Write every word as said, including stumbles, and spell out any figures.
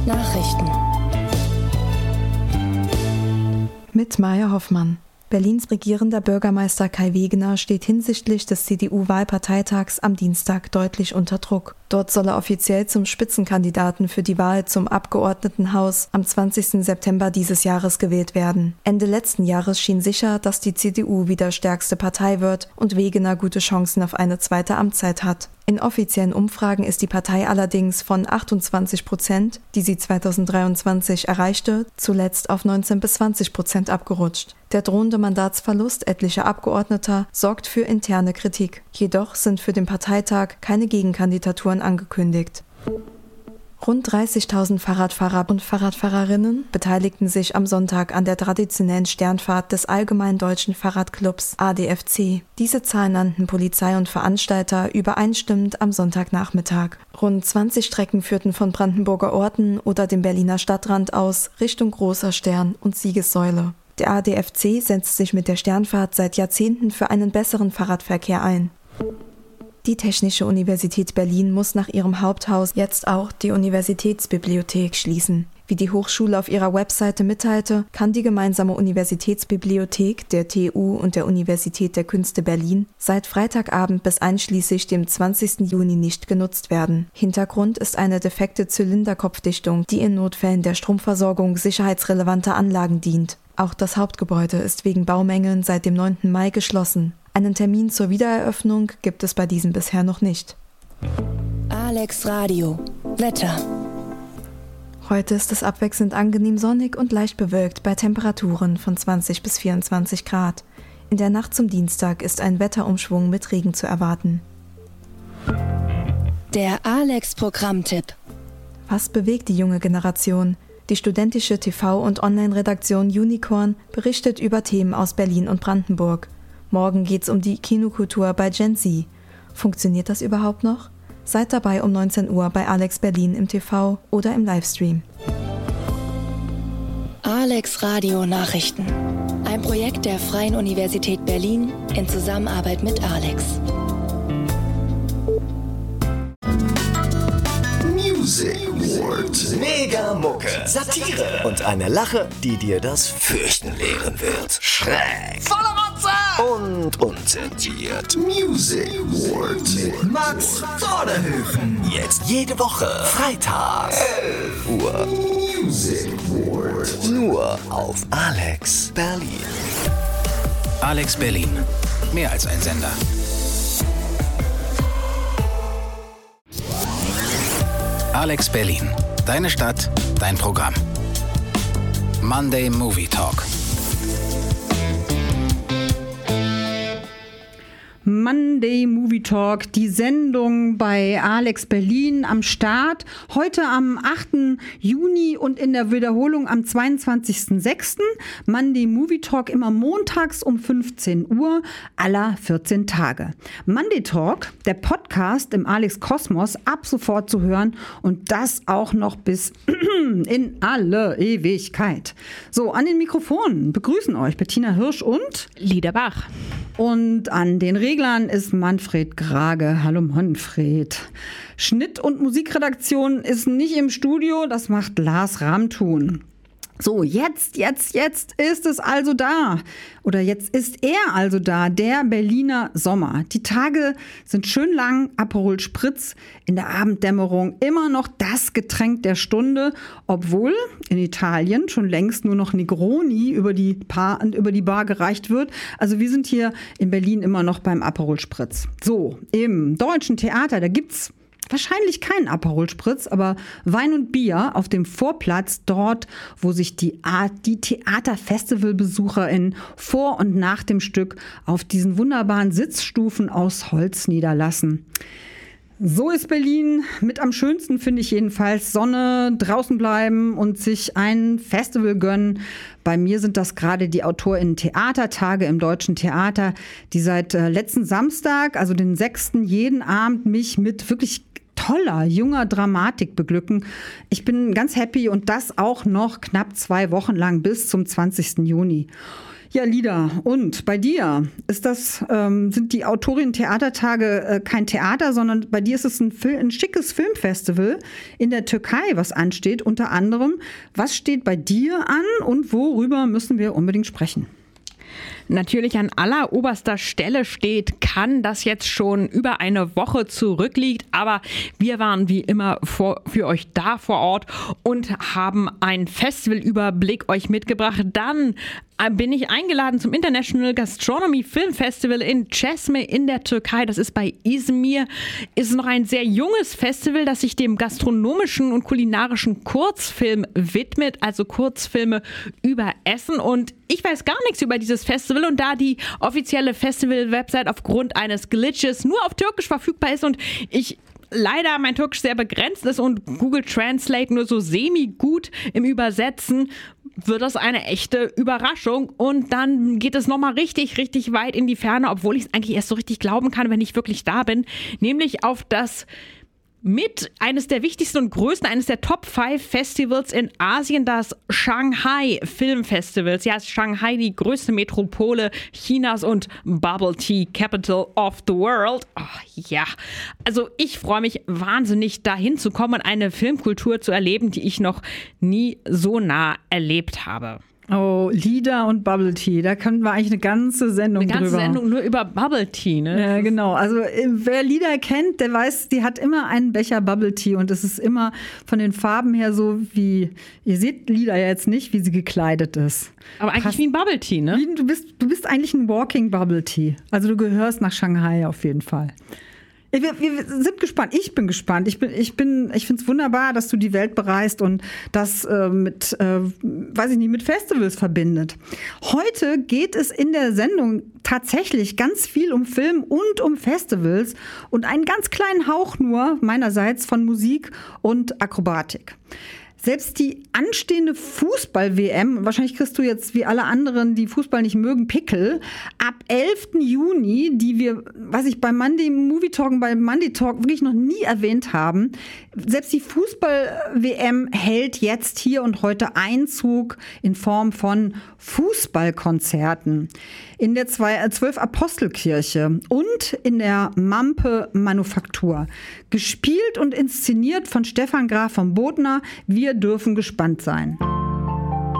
Nachrichten. Mit Maja Hoffmann. Berlins regierender Bürgermeister Kai Wegener steht hinsichtlich des C D U-Wahlparteitags am Dienstag deutlich unter Druck. Dort soll er offiziell zum Spitzenkandidaten für die Wahl zum Abgeordnetenhaus am zwanzigsten September dieses Jahres gewählt werden. Ende letzten Jahres schien sicher, dass die C D U wieder stärkste Partei wird und Wegener gute Chancen auf eine zweite Amtszeit hat. In offiziellen Umfragen ist die Partei allerdings von achtundzwanzig Prozent, die sie zweitausenddreiundzwanzig erreichte, zuletzt auf neunzehn bis zwanzig Prozent abgerutscht. Der drohende Mandatsverlust etlicher Abgeordneter sorgt für interne Kritik. Jedoch sind für den Parteitag keine Gegenkandidaturen angekündigt. Rund dreißigtausend Fahrradfahrer und Fahrradfahrerinnen beteiligten sich am Sonntag an der traditionellen Sternfahrt des Allgemeinen Deutschen Fahrradclubs A D F C. Diese Zahl nannten Polizei und Veranstalter übereinstimmend am Sonntagnachmittag. Rund zwanzig Strecken führten von Brandenburger Orten oder dem Berliner Stadtrand aus Richtung Großer Stern und Siegessäule. Der A D F C setzt sich mit der Sternfahrt seit Jahrzehnten für einen besseren Fahrradverkehr ein. Die Technische Universität Berlin muss nach ihrem Haupthaus jetzt auch die Universitätsbibliothek schließen. Wie die Hochschule auf ihrer Webseite mitteilte, kann die gemeinsame Universitätsbibliothek der T U und der Universität der Künste Berlin seit Freitagabend bis einschließlich dem zwanzigsten Juni nicht genutzt werden. Hintergrund ist eine defekte Zylinderkopfdichtung, die in Notfällen der Stromversorgung sicherheitsrelevanter Anlagen dient. Auch das Hauptgebäude ist wegen Baumängeln seit dem neunten Mai geschlossen. Einen Termin zur Wiedereröffnung gibt es bei diesem bisher noch nicht. Alex Radio. Wetter. Heute ist es abwechselnd angenehm sonnig und leicht bewölkt bei Temperaturen von zwanzig bis vierundzwanzig Grad. In der Nacht zum Dienstag ist ein Wetterumschwung mit Regen zu erwarten. Der Alex-Programmtipp. Was bewegt die junge Generation? Die studentische T V- und Online-Redaktion Unicorn berichtet über Themen aus Berlin und Brandenburg. Morgen geht's um die Kinokultur bei Gen Z. Funktioniert das überhaupt noch? Seid dabei um neunzehn Uhr bei Alex Berlin im T V oder im Livestream. Alex Radio Nachrichten. Ein Projekt der Freien Universität Berlin in Zusammenarbeit mit Alex. Music World. Mega Mucke. Satire. Und eine Lache, die dir das Fürchten lehren wird. Schräg. Voller Rotze. Und unzensiert. Music World. Mit Max Vorderhöfen. Jetzt jede Woche. Freitag. elf Uhr. Music World. Nur auf Alex Berlin. Alex Berlin. Mehr als ein Sender. Alex Berlin. Deine Stadt, dein Programm. Monday Movie Talk. Monday Movie Talk, die Sendung bei Alex Berlin am Start. Heute am achten Juni und in der Wiederholung am zweiundzwanzigsten sechsten Monday Movie Talk immer montags um fünfzehn Uhr, aller vierzehn Tage. Monday Talk, der Podcast im Alex Kosmos, ab sofort zu hören und das auch noch bis in alle Ewigkeit. So, an den Mikrofonen begrüßen euch Bettina Hirsch und Lieder Bach. Und an den Reglern ist Manfred Grage. Hallo Manfred. Schnitt- und Musikredaktion ist nicht im Studio, das macht Lars Ramthun. So, jetzt, jetzt, jetzt ist es also da. Oder jetzt ist er also da, der Berliner Sommer. Die Tage sind schön lang, Aperol Spritz, in der Abenddämmerung immer noch das Getränk der Stunde, obwohl in Italien schon längst nur noch Negroni über die, Bar, über die Bar gereicht wird. Also wir sind hier in Berlin immer noch beim Aperol Spritz. So, im Deutschen Theater, da gibt's wahrscheinlich keinen Aperol Spritz, aber Wein und Bier auf dem Vorplatz, dort, wo sich die, die TheaterfestivalbesucherInnen vor und nach dem Stück auf diesen wunderbaren Sitzstufen aus Holz niederlassen. So ist Berlin mit am schönsten, finde ich jedenfalls. Sonne, draußen bleiben und sich ein Festival gönnen. Bei mir sind das gerade die AutorInnen Theatertage im Deutschen Theater, die seit äh, letzten Samstag, also den sechsten jeden Abend mich mit wirklich toller, junger Dramatik beglücken. Ich bin ganz happy und das auch noch knapp zwei Wochen lang bis zum zwanzigsten Juni. Ja, Lida, und bei dir ist das, ähm, sind die Autorin-Theatertage äh, kein Theater, sondern bei dir ist es ein, Fil- ein schickes Filmfestival in der Türkei, was ansteht. Unter anderem, was steht bei dir an und worüber müssen wir unbedingt sprechen? Natürlich an alleroberster Stelle steht, kann das jetzt schon über eine Woche zurückliegt, aber wir waren wie immer vor, für euch da vor Ort und haben einen Festivalüberblick euch mitgebracht. Dann bin ich eingeladen zum International Gastronomy Film Festival in Çeşme in der Türkei. Das ist bei Izmir. Ist noch ein sehr junges Festival, das sich dem gastronomischen und kulinarischen Kurzfilm widmet, also Kurzfilme über Essen. Und ich weiß gar nichts über dieses Festival und da die offizielle Festival-Website aufgrund eines Glitches nur auf Türkisch verfügbar ist und ich leider mein Türkisch sehr begrenzt ist und Google Translate nur so semi-gut im Übersetzen, wird das eine echte Überraschung. Und dann geht es nochmal richtig, richtig weit in die Ferne, obwohl ich es eigentlich erst so richtig glauben kann, wenn ich wirklich da bin. Nämlich auf das mit eines der wichtigsten und größten, eines der Top fünf Festivals in Asien, das Shanghai Film Festivals. Ja, ist Shanghai die größte Metropole Chinas und Bubble Tea Capital of the World. Oh, ja, also ich freue mich wahnsinnig, da hinzukommen und eine Filmkultur zu erleben, die ich noch nie so nah erlebt habe. Oh, Lida und Bubble Tea, da können wir eigentlich eine ganze Sendung drüber. Eine ganze drüber. Sendung nur über Bubble Tea, ne? Ja, genau. Also wer Lida kennt, der weiß, die hat immer einen Becher Bubble Tea und es ist immer von den Farben her so wie, ihr seht Lida ja jetzt nicht, wie sie gekleidet ist. Aber eigentlich Passt, wie ein Bubble Tea, ne? Wie, du, bist, du bist eigentlich ein Walking Bubble Tea. Also du gehörst nach Shanghai auf jeden Fall. Wir, wir sind gespannt. Ich bin gespannt. Ich bin, ich bin, ich finde es wunderbar, dass du die Welt bereist und das äh, mit, äh, weiß ich nicht, mit Festivals verbindet. Heute geht es in der Sendung tatsächlich ganz viel um Film und um Festivals und einen ganz kleinen Hauch nur meinerseits von Musik und Akrobatik. Selbst die anstehende Fußball-W M, wahrscheinlich kriegst du jetzt wie alle anderen, die Fußball nicht mögen, Pickel, ab elften Juni, die wir, weiß ich, bei Monday Movie Talk und bei Monday Talk wirklich noch nie erwähnt haben. Selbst die Fußball-W M hält jetzt hier und heute Einzug in Form von Fußballkonzerten in der Zwölf-Apostel-Kirche und in der Mampe-Manufaktur. Gespielt und inszeniert von Stefan Graf von Bodner. Wir dürfen gespannt sein.